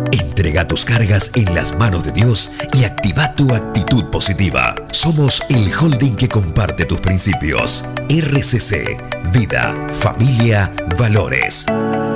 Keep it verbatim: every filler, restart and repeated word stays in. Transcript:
Entrega tus cargas en las manos de Dios y activa tu actitud positiva. Somos el holding que comparte tus principios. R C C, Vida, Familia, Valores.